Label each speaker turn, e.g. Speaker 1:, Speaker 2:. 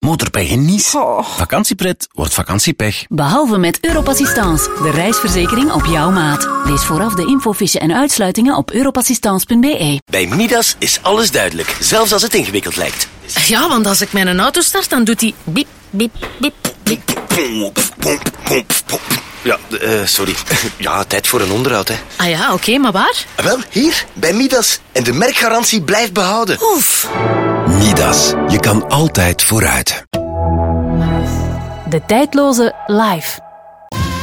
Speaker 1: motorpech en Nice.
Speaker 2: Oh.
Speaker 1: Vakantiepret wordt vakantiepech.
Speaker 3: Behalve met Europassistance, de reisverzekering op jouw maat. Lees vooraf de infofiche en uitsluitingen op europassistance.be.
Speaker 4: Bij Midas is alles duidelijk, zelfs als het ingewikkeld lijkt.
Speaker 5: Ja, want als ik mijn auto start, dan doet hij biep, biep, biep, biep.
Speaker 4: Ja, sorry. Ja, tijd voor een onderhoud, hè.
Speaker 5: Ah ja, oké, maar waar?
Speaker 4: Wel, hier, bij Midas. En de merkgarantie blijft behouden.
Speaker 5: Oef.
Speaker 6: Midas, je kan altijd vooruit.
Speaker 3: De tijdloze live.